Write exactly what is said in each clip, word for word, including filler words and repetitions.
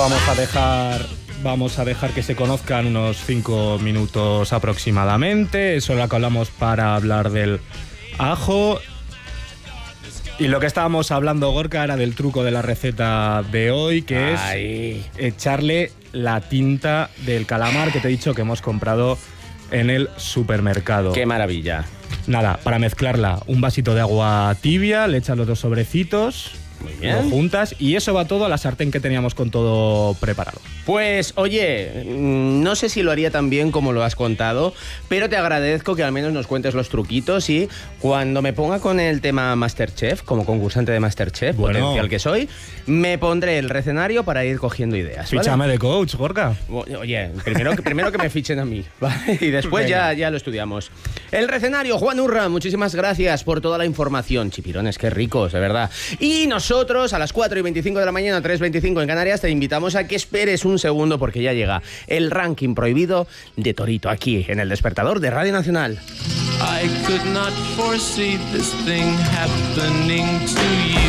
Vamos a dejar... Vamos a dejar que se conozcan unos cinco minutos aproximadamente. Eso es lo que hablamos para hablar del ajo. Y lo que estábamos hablando, Gorka, era del truco de la receta de hoy, que Ay. es echarle la tinta del calamar que te he dicho que hemos comprado en el supermercado. ¡Qué maravilla! Nada, para mezclarla, un vasito de agua tibia, le echas los dos sobrecitos... Muy bien. Lo juntas y eso va todo a la sartén que teníamos con todo preparado. Pues, oye, no sé si lo haría tan bien como lo has contado, pero te agradezco que al menos nos cuentes los truquitos y cuando me ponga con el tema Masterchef, como concursante de Masterchef, bueno, potencial que soy, me pondré el recenario para ir cogiendo ideas, ¿vale? Fíchame de coach, Gorka. Oye, primero, primero que me fichen a mí, ¿vale? Y después ya, ya lo estudiamos. El recenario, Juan Urra, muchísimas gracias por toda la información. Chipirones, qué ricos, de verdad. Y nosotros... Nosotros a las cuatro y veinticinco de la mañana, tres y veinticinco en Canarias, te invitamos a que esperes un segundo porque ya llega el ranking prohibido de Torito aquí en El Despertador de Radio Nacional. I could not foresee this thing happening to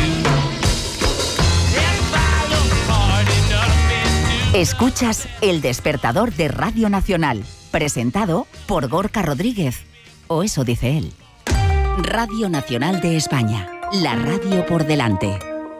you. Escuchas El Despertador de Radio Nacional, presentado por Gorka Rodríguez, o eso dice él. Radio Nacional de España, la radio por delante.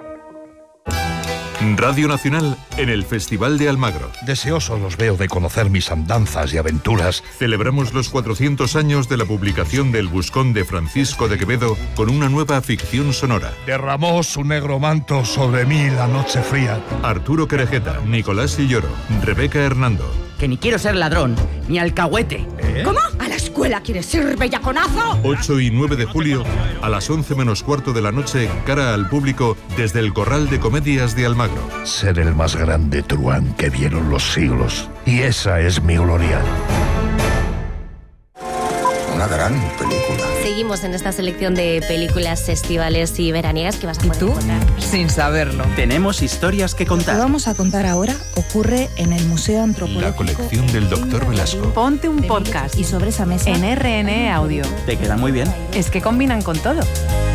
Radio Nacional en el Festival de Almagro. Deseosos los veo de conocer mis andanzas y aventuras. Celebramos los cuatrocientos años de la publicación del Buscón de Francisco de Quevedo con una nueva ficción sonora. Derramó su negro manto sobre mí la noche fría. Arturo Querejeta, Nicolás Silloro, Rebeca Hernando. Que ni quiero ser ladrón, ni alcahuete. ¿Eh? ¿Cómo? ¿A la escuela quieres ir, bellaconazo? ocho y nueve de julio, a las once menos cuarto de la noche, cara al público, desde el Corral de Comedias de Almagro. Ser el más grande truán que vieron los siglos. Y esa es mi gloria. Una gran película. Seguimos en esta selección de películas estivales y veraniegas que vas a poder ¿Y tú? encontrar. Sin saberlo. Tenemos historias que contar. Lo que vamos a contar ahora ocurre en el Museo Antropológico. La colección del doctor Velasco. Ponte un podcast. Y sobre esa mesa en R N E Audio. Te queda muy bien. Es que combinan con todo.